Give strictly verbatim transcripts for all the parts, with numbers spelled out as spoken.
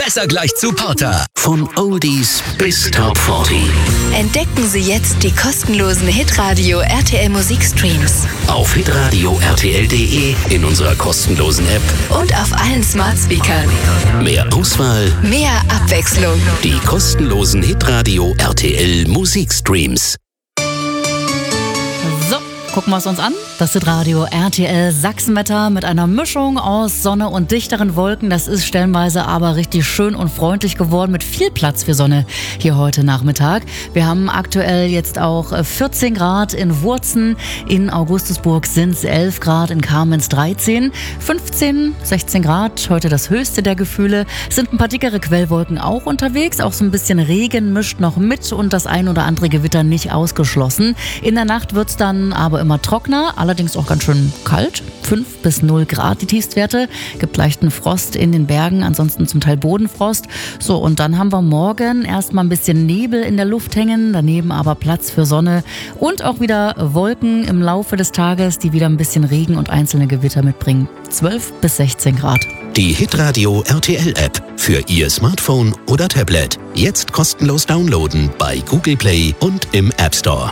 besser gleich zu Porter. Von Oldies bis Top vierzig. Entdecken Sie jetzt die kostenlosen Hitradio R T L Musikstreams. Auf hitradio r t l punkt d e, in unserer kostenlosen App und auf allen Smart Speakern. Mehr Auswahl, mehr Abwechslung. Die kostenlosen Hitradio R T L Musikstreams. So, gucken wir es uns an. Das Hitradio R T L Sachsenwetter mit einer Mischung aus Sonne und dichteren Wolken. Das ist stellenweise aber richtig schön und freundlich geworden mit viel Platz für Sonne hier heute Nachmittag. Wir haben aktuell jetzt auch vierzehn Grad in Wurzen. In Augustusburg sind es elf Grad, in Kamenz dreizehn. fünfzehn, sechzehn Grad, heute das höchste der Gefühle. Es sind ein paar dickere Quellwolken auch unterwegs. Auch so ein bisschen Regen mischt noch mit und das ein oder andere Gewitter nicht ausgeschlossen. In der Nacht wird es dann aber immer trockener. Allerdings auch ganz schön kalt. fünf bis null Grad die Tiefstwerte. Gibt leichten Frost in den Bergen, ansonsten zum Teil Bodenfrost. So, und dann haben wir morgen erstmal ein bisschen Nebel in der Luft hängen, daneben aber Platz für Sonne und auch wieder Wolken im Laufe des Tages, die wieder ein bisschen Regen und einzelne Gewitter mitbringen. zwölf bis sechzehn Grad. Die Hitradio R T L App für Ihr Smartphone oder Tablet. Jetzt kostenlos downloaden bei Google Play und im App Store.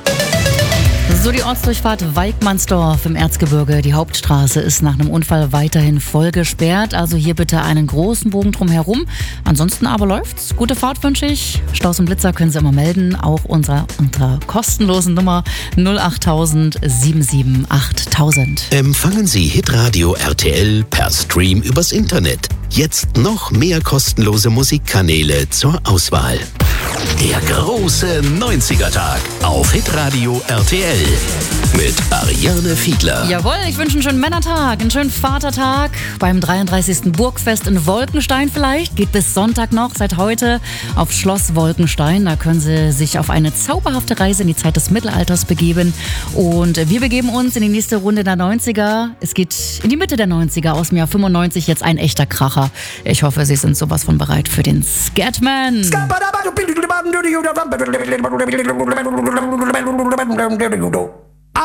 So, die Ortsdurchfahrt Weikmannsdorf im Erzgebirge. Die Hauptstraße ist nach einem Unfall weiterhin voll gesperrt. Also hier bitte einen großen Bogen drum herum. Ansonsten aber läuft's. Gute Fahrt wünsche ich. Staus und Blitzer können Sie immer melden. Auch unserer, unserer kostenlosen Nummer null achttausend sieben sieben achttausend. Empfangen Sie Hitradio R T L per Stream übers Internet. Jetzt noch mehr kostenlose Musikkanäle zur Auswahl. Der große neunziger-Tag auf Hitradio R T L mit Ariane Fiedler. Jawohl, ich wünsche einen schönen Männertag, einen schönen Vatertag beim dreiunddreißigsten Burgfest in Wolkenstein vielleicht. Geht bis Sonntag noch, seit heute auf Schloss Wolkenstein. Da können Sie sich auf eine zauberhafte Reise in die Zeit des Mittelalters begeben. Und wir begeben uns in die nächste Runde der neunziger. Es geht in die Mitte der neunziger, aus dem Jahr fünfundneunzig, jetzt ein echter Kracher. Ich hoffe, Sie sind sowas von bereit für den Scatman. Scatman.